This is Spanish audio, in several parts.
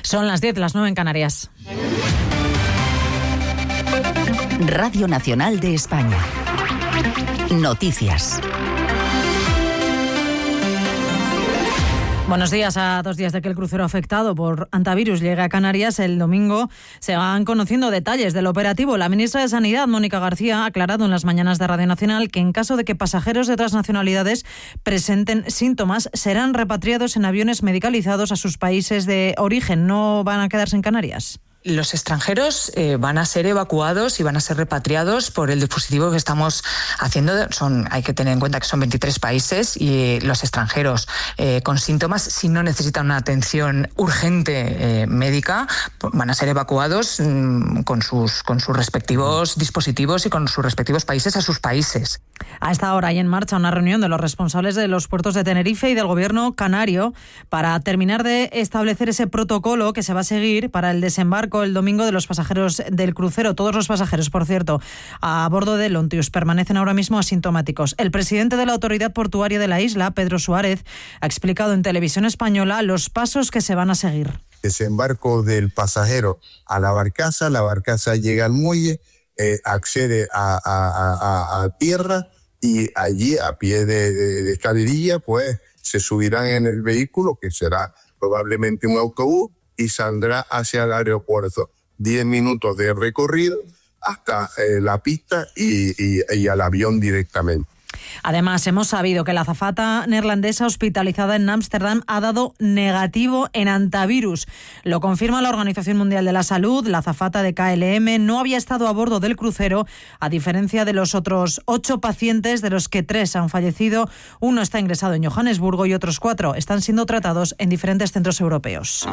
Son las 10, las 9 en Canarias. Radio Nacional de España. Noticias. Buenos días. A 2 días de que el crucero afectado por hantavirus llegue a Canarias, el domingo se van conociendo detalles del operativo. La ministra de Sanidad, Mónica García, ha aclarado en las mañanas de Radio Nacional que en caso de que pasajeros de otras nacionalidades presenten síntomas, serán repatriados en aviones medicalizados a sus países de origen. No van a quedarse en Canarias. Los extranjeros van a ser evacuados y van a ser repatriados por el dispositivo que estamos haciendo. Hay que tener en cuenta que son 23 países y los extranjeros con síntomas, si no necesitan una atención urgente médica, van a ser evacuados con sus respectivos dispositivos y con sus respectivos países a sus países. A esta hora hay en marcha una reunión de los responsables de los puertos de Tenerife y del gobierno canario para terminar de establecer ese protocolo que se va a seguir para el desembarco el domingo de los pasajeros del crucero. Todos los pasajeros, por cierto, a bordo del Ontius permanecen ahora mismo asintomáticos. El presidente de la Autoridad Portuaria de la isla, Pedro Suárez, ha explicado en Televisión Española los pasos que se van a seguir. Desembarco del pasajero a la barcaza llega al muelle, accede a tierra y allí a pie de escalerilla pues se subirán en el vehículo, que será probablemente un autobús, y saldrá hacia el aeropuerto. 10 minutos de recorrido hasta la pista y al avión directamente. Además, hemos sabido que la azafata neerlandesa hospitalizada en Ámsterdam ha dado negativo en hantavirus. Lo confirma la Organización Mundial de la Salud. La azafata de KLM no había estado a bordo del crucero, a diferencia de los otros 8 pacientes, de los que 3 han fallecido. Uno está ingresado en Johannesburgo y otros 4 están siendo tratados en diferentes centros europeos.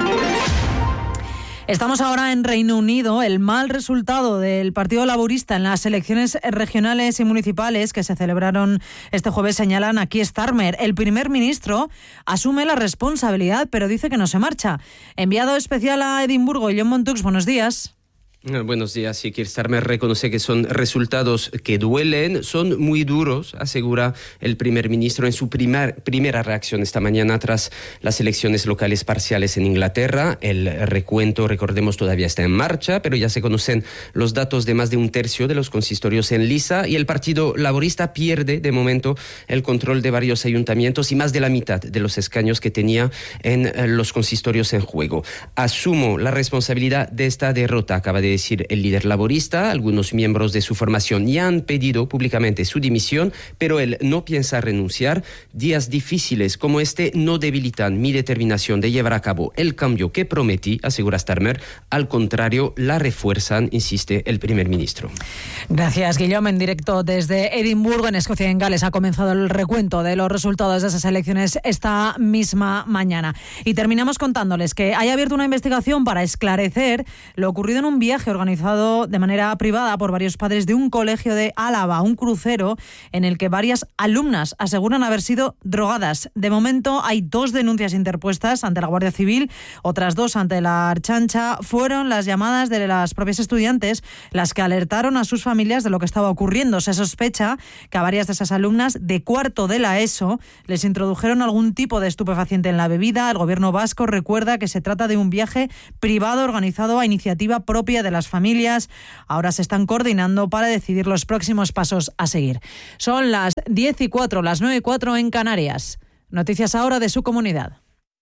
Estamos ahora en Reino Unido. El mal resultado del Partido Laborista en las elecciones regionales y municipales que se celebraron este jueves señalan a Keir Starmer. El primer ministro asume la responsabilidad, pero dice que no se marcha. Enviado especial a Edimburgo, John Montux, buenos días. Buenos días. Sí, Keir Starmer reconoce que son resultados que duelen, son muy duros, asegura el primer ministro en su primera reacción esta mañana tras las elecciones locales parciales en Inglaterra. El recuento, recordemos, todavía está en marcha, pero ya se conocen los datos de más de un tercio de los consistorios en liza y el Partido Laborista pierde de momento el control de varios ayuntamientos y más de la mitad de los escaños que tenía en los consistorios en juego. Asumo la responsabilidad de esta derrota, acaba de decir el líder laborista. Algunos miembros de su formación ya han pedido públicamente su dimisión, pero él no piensa renunciar. Días difíciles como este no debilitan mi determinación de llevar a cabo el cambio que prometí, asegura Starmer. Al contrario, la refuerzan, insiste el primer ministro. Gracias, Guillaume. En directo desde Edimburgo, en Escocia y en Gales, ha comenzado el recuento de los resultados de esas elecciones esta misma mañana. Y terminamos contándoles que hay abierto una investigación para esclarecer lo ocurrido en un viaje organizado de manera privada por varios padres de un colegio de Álava, un crucero en el que varias alumnas aseguran haber sido drogadas. De momento hay 2 denuncias interpuestas ante la Guardia Civil, otras 2 ante la Archancha. Fueron las llamadas de las propias estudiantes las que alertaron a sus familias de lo que estaba ocurriendo. Se sospecha que a varias de esas alumnas de cuarto de la ESO les introdujeron algún tipo de estupefaciente en la bebida. El gobierno vasco recuerda que se trata de un viaje privado organizado a iniciativa propia de las familias. Ahora se están coordinando para decidir los próximos pasos a seguir. Son las 10:04, las 9:04 en Canarias. Noticias ahora de su comunidad.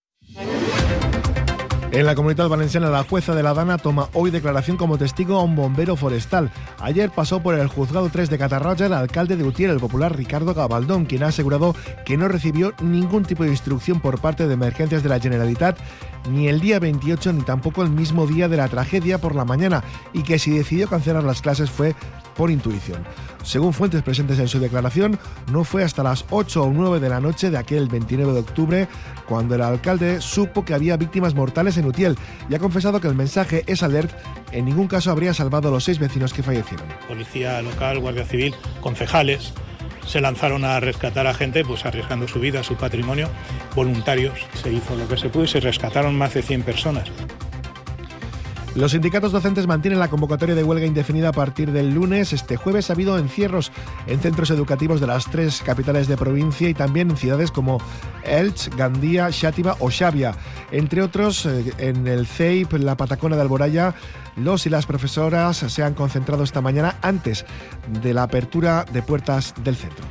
En la Comunitat Valenciana, la jueza de la Dana toma hoy declaración como testigo a un bombero forestal. Ayer pasó por el Juzgado 3 de Catarroja el alcalde de Utiel, el popular Ricardo Gabaldón, quien ha asegurado que no recibió ningún tipo de instrucción por parte de Emergencias de la Generalitat, ni el día 28 ni tampoco el mismo día de la tragedia por la mañana, y que si decidió cancelar las clases fue por intuición. Según fuentes presentes en su declaración, no fue hasta las 8 o 9 de la noche de aquel 29 de octubre cuando el alcalde supo que había víctimas mortales en Utiel, y ha confesado que el mensaje es alert, en ningún caso habría salvado a los 6 vecinos que fallecieron. Policía local, Guardia Civil, concejales se lanzaron a rescatar a gente, pues arriesgando su vida, su patrimonio, voluntarios. Se hizo lo que se pudo y se rescataron más de 100 personas. Los sindicatos docentes mantienen la convocatoria de huelga indefinida a partir del lunes. Este jueves ha habido encierros en centros educativos de las 3 capitales de provincia y también en ciudades como Elche, Gandía, Xàtiva o Xàbia. Entre otros, en el CEIP, la Patacona de Alboraya, los y las profesoras se han concentrado esta mañana antes de la apertura de puertas del centro.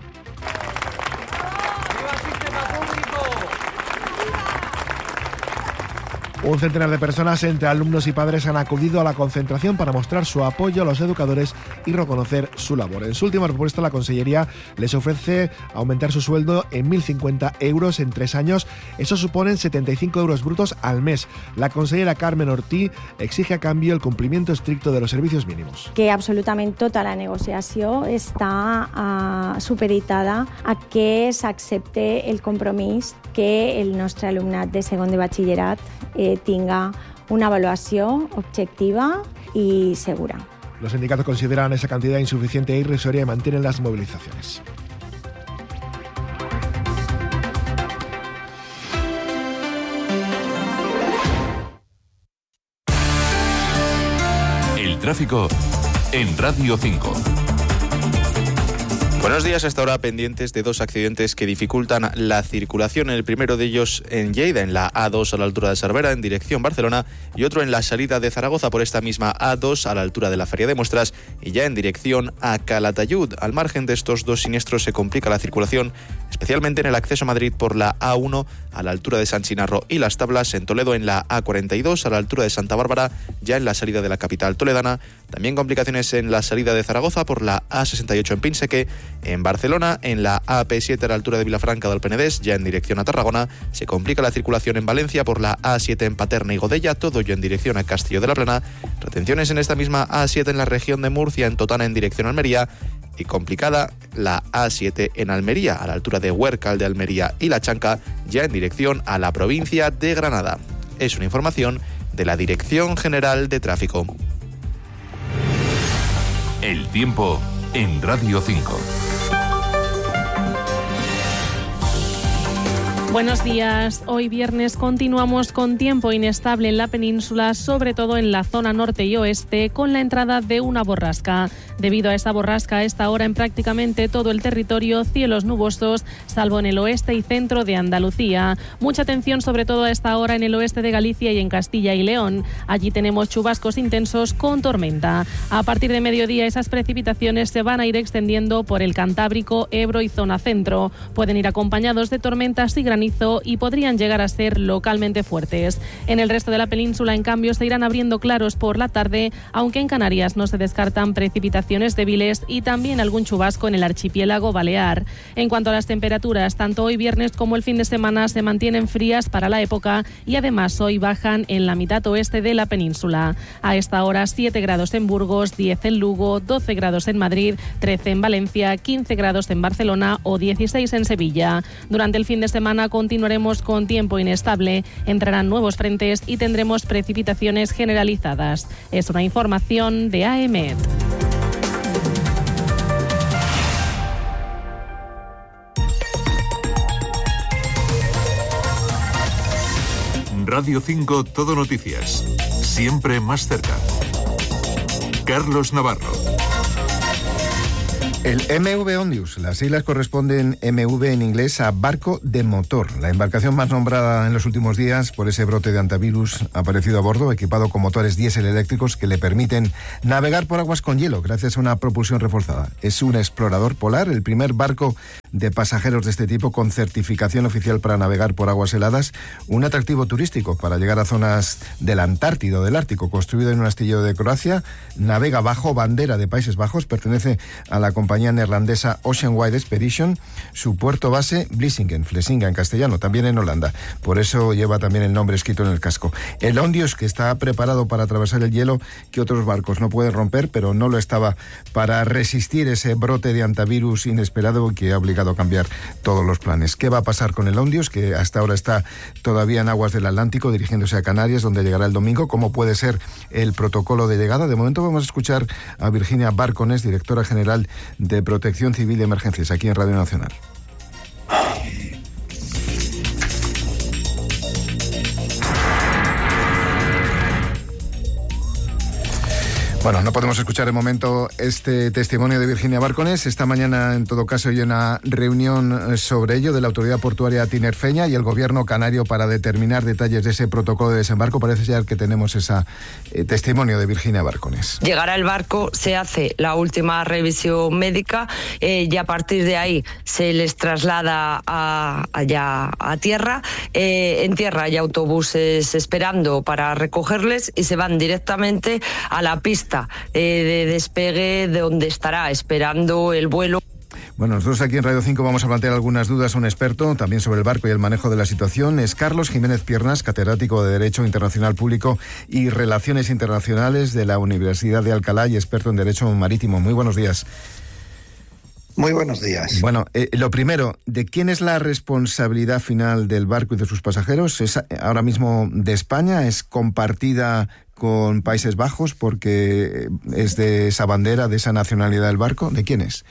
Un centenar de personas, entre alumnos y padres, han acudido a la concentración para mostrar su apoyo a los educadores y reconocer su labor. En su última propuesta, la Consellería les ofrece aumentar su sueldo en 1.050 euros en 3 años. Eso suponen 75 euros brutos al mes. La consellera Carmen Ortí exige a cambio el cumplimiento estricto de los servicios mínimos. Que absolutament tota la negociació està supeditada a que s'accepte el compromís que el nostre alumnat de segon de batxillerat tenga una evaluación objetiva y segura. Los sindicatos consideran esa cantidad insuficiente e irrisoria y mantienen las movilizaciones. El tráfico en Radio 5. Buenos días, hasta ahora pendientes de 2 accidentes que dificultan la circulación. El primero de ellos en Lleida, en la A2 a la altura de Cervera, en dirección Barcelona, y otro en la salida de Zaragoza por esta misma A2 a la altura de la Feria de Muestras y ya en dirección a Calatayud. Al margen de estos 2 siniestros se complica la circulación, especialmente en el acceso a Madrid por la A1 a la altura de San Chinarro y Las Tablas, en Toledo en la A42 a la altura de Santa Bárbara, ya en la salida de la capital toledana. También complicaciones en la salida de Zaragoza por la A68 en Pinseque. En Barcelona, en la AP7 a la altura de Vilafranca del Penedès, ya en dirección a Tarragona. Se complica la circulación en Valencia por la A7 en Paterna y Godella, todo ya en dirección a Castillo de la Plana. Retenciones en esta misma A7 en la región de Murcia, en Totana en dirección a Almería. Y complicada la A7 en Almería, a la altura de Huércal de Almería y La Chanca, ya en dirección a la provincia de Granada. Es una información de la Dirección General de Tráfico. El tiempo en Radio 5. Buenos días. Hoy viernes continuamos con tiempo inestable en la península, sobre todo en la zona norte y oeste, con la entrada de una borrasca. Debido a esta borrasca, a esta hora en prácticamente todo el territorio, cielos nubosos, salvo en el oeste y centro de Andalucía. Mucha atención sobre todo a esta hora en el oeste de Galicia y en Castilla y León. Allí tenemos chubascos intensos con tormenta. A partir de mediodía esas precipitaciones se van a ir extendiendo por el Cantábrico, Ebro y zona centro. Pueden ir acompañados de tormentas y granizo y podrían llegar a ser localmente fuertes. En el resto de la península, en cambio, se irán abriendo claros por la tarde, aunque en Canarias no se descartan precipitaciones débiles y también algún chubasco en el archipiélago balear. En cuanto a las temperaturas, tanto hoy viernes como el fin de semana se mantienen frías para la época y además hoy bajan en la mitad oeste de la península. A esta hora 7 grados en Burgos, 10 en Lugo, 12 grados en Madrid, 13 en Valencia, 15 grados en Barcelona o 16 en Sevilla. Durante el fin de semana continuaremos con tiempo inestable, entrarán nuevos frentes y tendremos precipitaciones generalizadas. Es una información de AEMET. Radio 5 Todo Noticias. Siempre más cerca. Carlos Navarro. El MV Ondius, las siglas corresponden MV en inglés a barco de motor. La embarcación más nombrada en los últimos días por ese brote de hantavirus ha aparecido a bordo, equipado con motores diésel eléctricos que le permiten navegar por aguas con hielo gracias a una propulsión reforzada. Es un explorador polar, el primer barco de pasajeros de este tipo con certificación oficial para navegar por aguas heladas, un atractivo turístico para llegar a zonas del Antártida o del Ártico. Construido en un astillero de Croacia, navega bajo bandera de Países Bajos, pertenece a la compañía neerlandesa Ocean Wide Expedition, su puerto base Vlissingen, Vlissingen en castellano, también en Holanda. Por eso lleva también el nombre escrito en el casco. El Ondius, que está preparado para atravesar el hielo que otros barcos no pueden romper, pero no lo estaba para resistir ese brote de hantavirus inesperado que ha obligado a cambiar todos los planes. ¿Qué va a pasar con el Ondius, que hasta ahora está todavía en aguas del Atlántico, dirigiéndose a Canarias, donde llegará el domingo? ¿Cómo puede ser el protocolo de llegada? De momento vamos a escuchar a Virginia Barcones, directora general de Protección Civil y Emergencias, aquí en Radio Nacional. Bueno, no podemos escuchar de momento este testimonio de Virginia Bárcones. Esta mañana, en todo caso, hay una reunión sobre ello de la Autoridad Portuaria tinerfeña y el Gobierno canario para determinar detalles de ese protocolo de desembarco. Parece ya que tenemos ese testimonio de Virginia Bárcones. Llegará el barco, se hace la última revisión médica y a partir de ahí se les traslada allá a tierra. En tierra hay autobuses esperando para recogerles y se van directamente a la pista de despegue de donde estará esperando el vuelo. Bueno, nosotros aquí en Radio 5 vamos a plantear algunas dudas a un experto también sobre el barco y el manejo de la situación. Es Carlos Jiménez Piernas, catedrático de Derecho Internacional Público y Relaciones Internacionales de la Universidad de Alcalá y experto en Derecho Marítimo. Muy buenos días. Muy buenos días. Bueno, lo primero, ¿de quién es la responsabilidad final del barco y de sus pasajeros? ¿Es ahora mismo de España? ¿Es compartida con Países Bajos porque es de esa bandera, de esa nacionalidad del barco? ¿De quién es?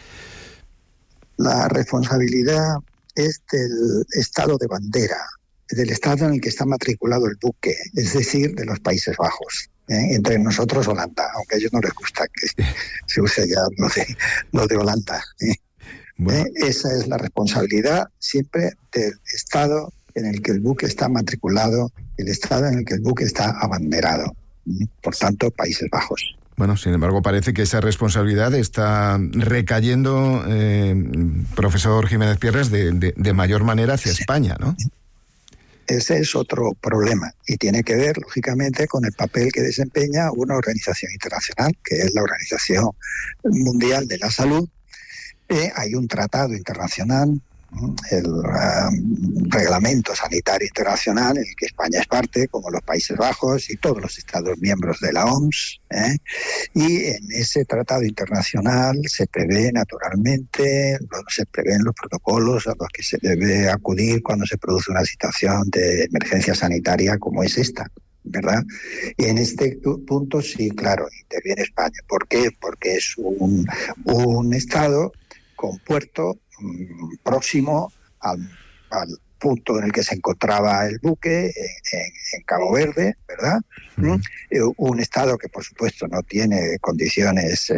La responsabilidad es del estado de bandera, del estado en el que está matriculado el buque, es decir, de los Países Bajos. Entre nosotros Holanda, aunque a ellos no les gusta que se use ya lo de Holanda. Bueno. Esa es la responsabilidad siempre del estado en el que el buque está matriculado, el estado en el que el buque está abanderado. Por tanto, Países Bajos. Bueno, sin embargo, parece que esa responsabilidad está recayendo, profesor Jiménez Piernas, de mayor manera hacia España, ¿no? Ese es otro problema y tiene que ver, lógicamente, con el papel que desempeña una organización internacional, que es la Organización Mundial de la Salud. Hay un tratado internacional, el Reglamento Sanitario Internacional, en el que España es parte, como los Países Bajos y todos los Estados miembros de la OMS. Y en ese tratado internacional se prevé naturalmente, se prevén los protocolos a los que se debe acudir cuando se produce una situación de emergencia sanitaria como es esta, ¿verdad? Y en este punto sí, claro, interviene España. ¿Por qué? Porque es un Estado con puerto próximo al punto en el que se encontraba el buque, en Cabo Verde, ¿verdad? Un Estado que, por supuesto, no tiene condiciones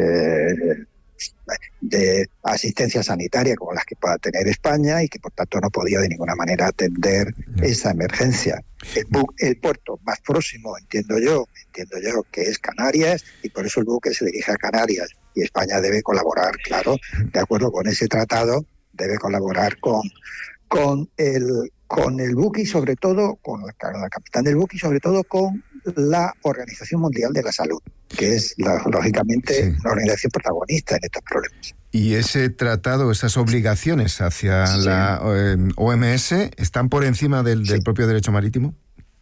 de asistencia sanitaria como las que pueda tener España y que, por tanto, no podía de ninguna manera atender esa emergencia. El puerto más próximo, entiendo yo, que es Canarias, y por eso el buque se dirige a Canarias. Y España debe colaborar, claro, de acuerdo con ese tratado, debe colaborar con el buque y sobre todo, con la capitán del buque y sobre todo con la Organización Mundial de la Salud, que es, lógicamente, una organización protagonista en estos problemas. ¿Y ese tratado, esas obligaciones hacia la OMS, están por encima del propio derecho marítimo?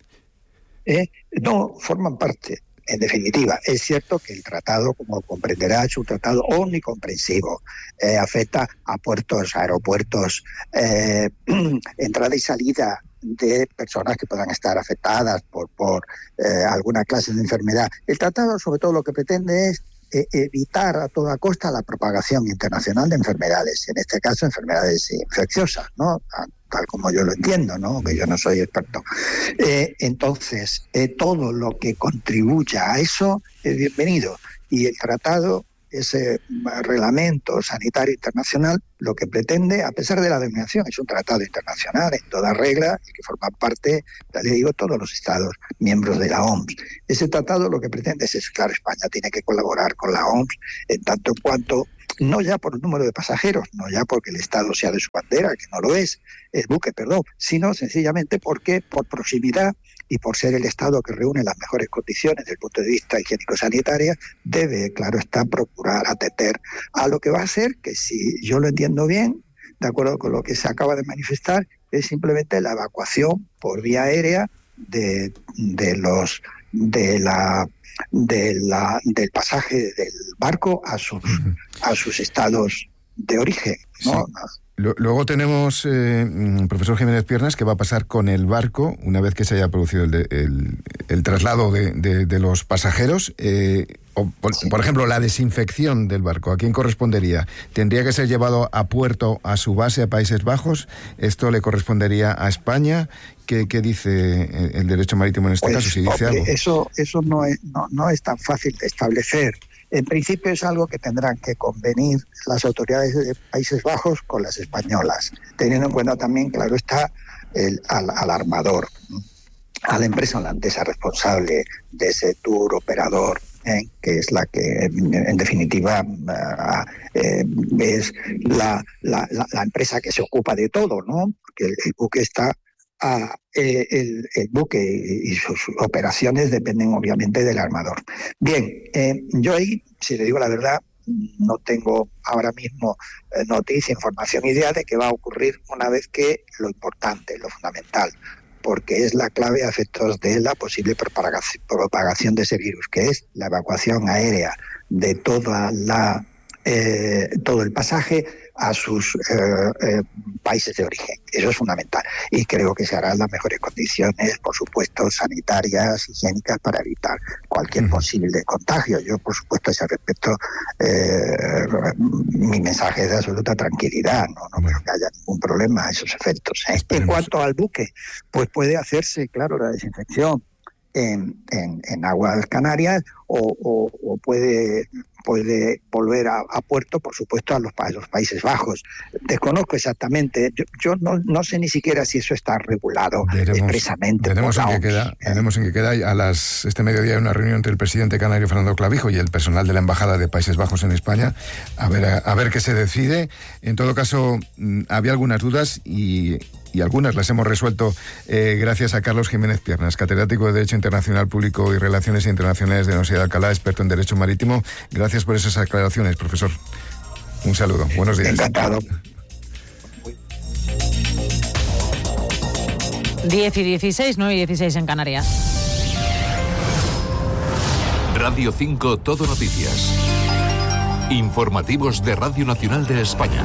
No, forman parte. En definitiva, es cierto que el tratado, como comprenderá, es un tratado omnicomprensivo. Afecta a puertos, aeropuertos, entrada y salida de personas que puedan estar afectadas por alguna clase de enfermedad. El tratado, sobre todo, lo que pretende es evitar a toda costa la propagación internacional de enfermedades, en este caso enfermedades infecciosas, ¿no? Tal como yo lo entiendo, ¿no? Que yo no soy experto. Entonces, todo lo que contribuya a eso es bienvenido. Y el tratado, ese reglamento sanitario internacional, lo que pretende, a pesar de la denominación, es un tratado internacional en toda regla y que forman parte, ya le digo, todos los Estados miembros de la OMS. Ese tratado lo que pretende es, claro, España tiene que colaborar con la OMS en tanto en cuanto, no ya por el número de pasajeros, no ya porque el Estado sea de su bandera, que no lo es, el buque, perdón, sino sencillamente porque por proximidad y por ser el Estado que reúne las mejores condiciones desde el punto de vista higiénico-sanitario, debe, claro está, procurar atender a lo que va a ser, que si yo lo entiendo bien, de acuerdo con lo que se acaba de manifestar, es simplemente la evacuación por vía aérea del pasaje del barco a sus estados de origen, ¿no? Sí. Luego tenemos, profesor Jiménez Piernas, que va a pasar con el barco una vez que se haya producido el traslado de los pasajeros. Por ejemplo, la desinfección del barco, ¿a quién correspondería? ¿Tendría que ser llevado a puerto, a su base, a Países Bajos? ¿Esto le correspondería a España? ¿Qué dice el derecho marítimo en este caso? Si dice algo. Eso no es tan fácil de establecer. En principio es algo que tendrán que convenir las autoridades de Países Bajos con las españolas, teniendo en cuenta también, claro está, al armador, a la empresa holandesa responsable de ese tour operador, que es la que en definitiva es la empresa que se ocupa de todo, ¿no? Porque el buque está el buque y sus operaciones dependen obviamente del armador. Bien, yo ahí, si le digo la verdad, no tengo ahora mismo noticia, información, idea de qué va a ocurrir una vez que lo importante, lo fundamental, porque es la clave a efectos de la posible propagación de ese virus, que es la evacuación aérea de todo el pasaje a sus países de origen. Eso es fundamental y creo que se harán las mejores condiciones, por supuesto, sanitarias, higiénicas, para evitar cualquier posible contagio. Yo, por supuesto, a ese respecto, mi mensaje es de absoluta tranquilidad, no creo que haya ningún problema a esos efectos. En cuanto al buque, pues puede hacerse, claro, la desinfección en aguas Canarias o puede volver a puerto, por supuesto, a los Países Bajos. Desconozco exactamente, yo no sé ni siquiera si eso está regulado expresamente. Veremos en qué queda. Este mediodía hay una reunión entre el presidente canario Fernando Clavijo y el personal de la Embajada de Países Bajos en España, a ver qué se decide. En todo caso, había algunas dudas y algunas las hemos resuelto gracias a Carlos Jiménez Piernas, catedrático de Derecho Internacional Público y Relaciones Internacionales de la Universidad de Alcalá, experto en Derecho Marítimo. Gracias por esas aclaraciones, profesor. Un saludo. Buenos días. Encantado. 10:16, 9:16 en Canarias. Radio 5 Todo Noticias. Informativos de Radio Nacional de España.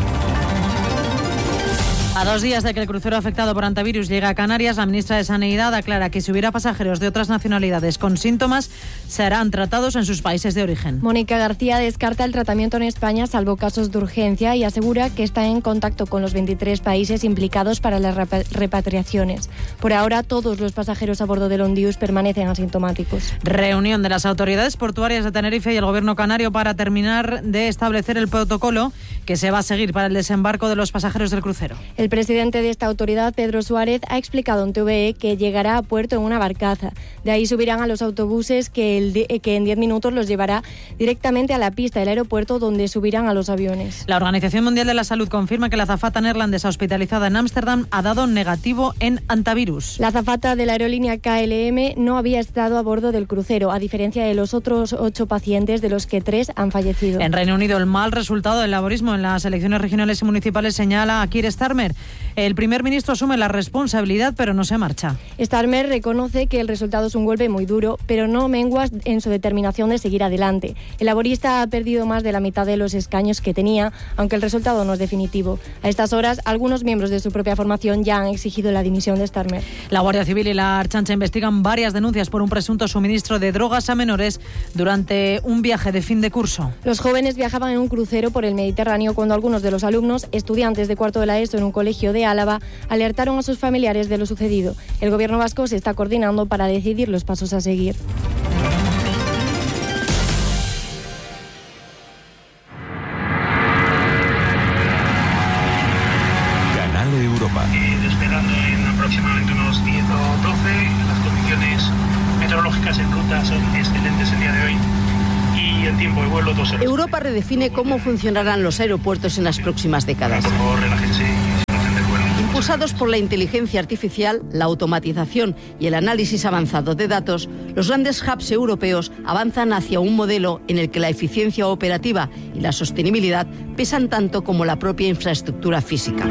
A 2 días de que el crucero afectado por antivirus llegue a Canarias, la ministra de Sanidad aclara que si hubiera pasajeros de otras nacionalidades con síntomas, serán tratados en sus países de origen. Mónica García descarta el tratamiento en España, salvo casos de urgencia, y asegura que está en contacto con los 23 países implicados para las repatriaciones. Por ahora, todos los pasajeros a bordo del Ondius permanecen asintomáticos. Reunión de las autoridades portuarias de Tenerife y el gobierno canario para terminar de establecer el protocolo que se va a seguir para el desembarco de los pasajeros del crucero. El presidente de esta autoridad, Pedro Suárez, ha explicado en TVE que llegará a puerto en una barcaza. De ahí subirán a los autobuses que en 10 minutos los llevará directamente a la pista del aeropuerto, donde subirán a los aviones. La Organización Mundial de la Salud confirma que la azafata neerlandesa hospitalizada en Ámsterdam ha dado negativo en antivirus. La azafata de la aerolínea KLM no había estado a bordo del crucero, a diferencia de los otros 8 pacientes, de los que 3 han fallecido. En Reino Unido, el mal resultado del laborismo en las elecciones regionales y municipales señala a Keir Starmer. El primer ministro asume la responsabilidad, pero no se marcha. Starmer reconoce que el resultado es un golpe muy duro, pero no mengua en su determinación de seguir adelante. El laborista ha perdido más de la mitad de los escaños que tenía, aunque el resultado no es definitivo. A estas horas, algunos miembros de su propia formación ya han exigido la dimisión de Starmer. La Guardia Civil y la Archancha investigan varias denuncias por un presunto suministro de drogas a menores durante un viaje de fin de curso. Los jóvenes viajaban en un crucero por el Mediterráneo cuando algunos de los alumnos, estudiantes de cuarto de la ESO en un colegio de Álava, alertaron a sus familiares de lo sucedido. El gobierno vasco se está coordinando para decidir los pasos a seguir. Canal Europa. Despegando en aproximadamente unos 10 o 12, las condiciones meteorológicas en ruta son excelentes el día de hoy. Y el tiempo de vuelo 2 horas. Europa redefine cómo funcionarán los aeropuertos en las próximas décadas. Por favor, relájense y disfruten del vuelo. Impulsados por la inteligencia artificial, la automatización y el análisis avanzado de datos, los grandes hubs europeos avanzan hacia un modelo en el que la eficiencia operativa y la sostenibilidad pesan tanto como la propia infraestructura física.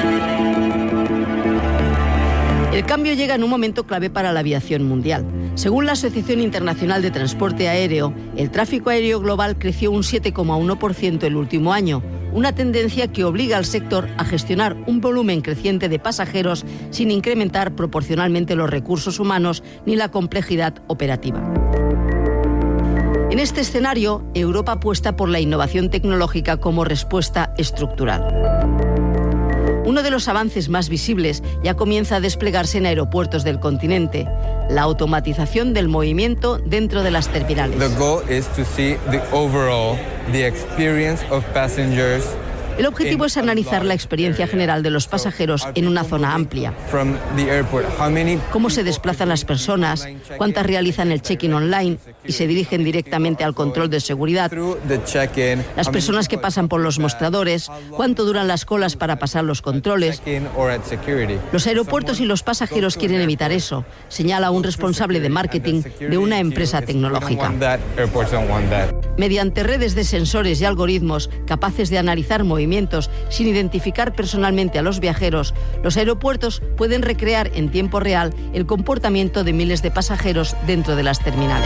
El cambio llega en un momento clave para la aviación mundial. Según la Asociación Internacional de Transporte Aéreo, el tráfico aéreo global creció un 7,1% el último año, una tendencia que obliga al sector a gestionar un volumen creciente de pasajeros sin incrementar proporcionalmente los recursos humanos ni la complejidad operativa. En este escenario, Europa apuesta por la innovación tecnológica como respuesta estructural. Uno de los avances más visibles ya comienza a desplegarse en aeropuertos del continente: la automatización del movimiento dentro de las terminales. The goal is to see the experience of passengers. El objetivo es analizar la experiencia general de los pasajeros en una zona amplia. Cómo se desplazan las personas, cuántas realizan el check-in online y se dirigen directamente al control de seguridad, las personas que pasan por los mostradores, cuánto duran las colas para pasar los controles. Los aeropuertos y los pasajeros quieren evitar eso, señala un responsable de marketing de una empresa tecnológica. Mediante redes de sensores y algoritmos capaces de analizar movimientos sin identificar personalmente a los viajeros, los aeropuertos pueden recrear en tiempo real el comportamiento de miles de pasajeros dentro de las terminales.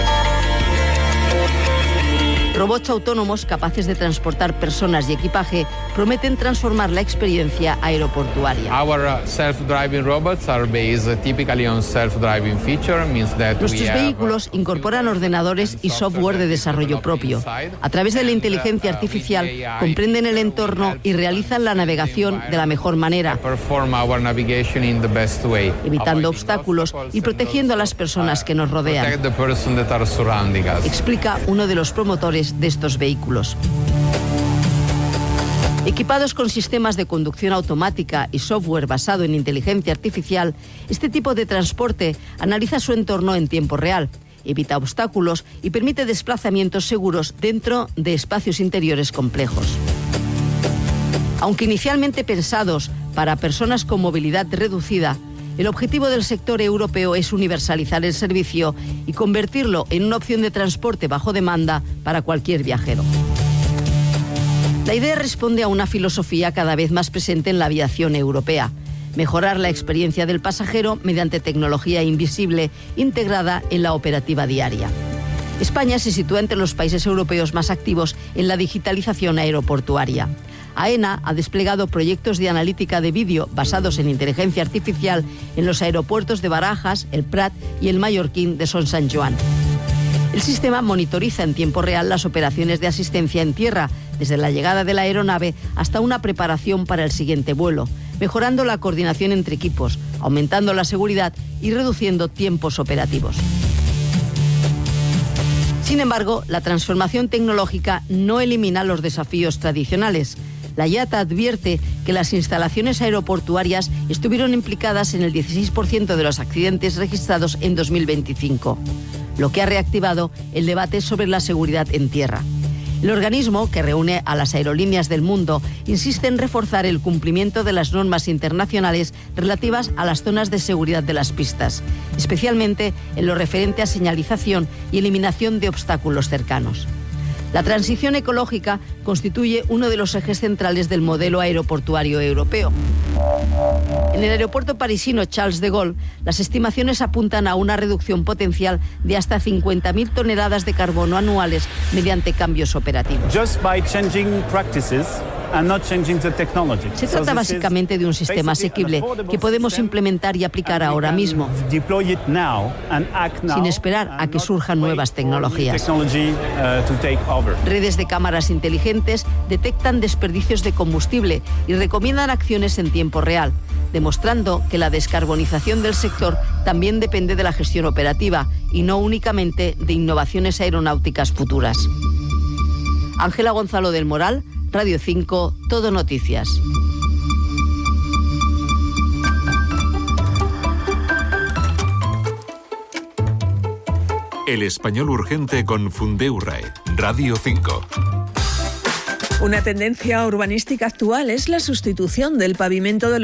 Robots autónomos capaces de transportar personas y equipaje prometen transformar la experiencia aeroportuaria. Nuestros vehículos incorporan ordenadores y software de desarrollo propio. A través de la inteligencia artificial comprenden el entorno y realizan la navegación de la mejor manera, evitando obstáculos y protegiendo a las personas que nos rodean, explica uno de los promotores de estos vehículos. Equipados con sistemas de conducción automática y software basado en inteligencia artificial, este tipo de transporte analiza su entorno en tiempo real, evita obstáculos y permite desplazamientos seguros dentro de espacios interiores complejos. Aunque inicialmente pensados para personas con movilidad reducida, el objetivo del sector europeo es universalizar el servicio y convertirlo en una opción de transporte bajo demanda para cualquier viajero. La idea responde a una filosofía cada vez más presente en la aviación europea: mejorar la experiencia del pasajero mediante tecnología invisible integrada en la operativa diaria. España se sitúa entre los países europeos más activos en la digitalización aeroportuaria. AENA ha desplegado proyectos de analítica de vídeo basados en inteligencia artificial en los aeropuertos de Barajas, el Prat y el Mallorquín de Son Sant Joan. El sistema monitoriza en tiempo real las operaciones de asistencia en tierra, desde la llegada de la aeronave hasta una preparación para el siguiente vuelo, mejorando la coordinación entre equipos, aumentando la seguridad y reduciendo tiempos operativos. Sin embargo, la transformación tecnológica no elimina los desafíos tradicionales. La IATA advierte que las instalaciones aeroportuarias estuvieron implicadas en el 16% de los accidentes registrados en 2025, lo que ha reactivado el debate sobre la seguridad en tierra. El organismo, que reúne a las aerolíneas del mundo, insiste en reforzar el cumplimiento de las normas internacionales relativas a las zonas de seguridad de las pistas, especialmente en lo referente a señalización y eliminación de obstáculos cercanos. La transición ecológica constituye uno de los ejes centrales del modelo aeroportuario europeo. En el aeropuerto parisino Charles de Gaulle, las estimaciones apuntan a una reducción potencial de hasta 50.000 toneladas de carbono anuales mediante cambios operativos. Se trata básicamente de un sistema asequible que podemos implementar y aplicar ahora mismo, sin esperar a que surjan nuevas tecnologías. Redes de cámaras inteligentes detectan desperdicios de combustible y recomiendan acciones en tiempo real, demostrando que la descarbonización del sector también depende de la gestión operativa y no únicamente de innovaciones aeronáuticas futuras. Ángela Gonzalo del Moral, Radio 5, Todo Noticias. El español urgente con Fundeurrae, Radio 5. Una tendencia urbanística actual es la sustitución del pavimento de los